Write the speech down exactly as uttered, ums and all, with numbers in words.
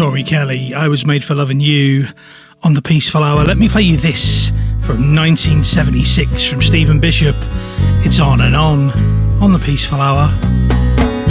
Tori Kelly, I Was Made for Loving You on the Peaceful Hour. Let me play you this from nineteen seventy-six from Stephen Bishop. It's On and On on the Peaceful Hour.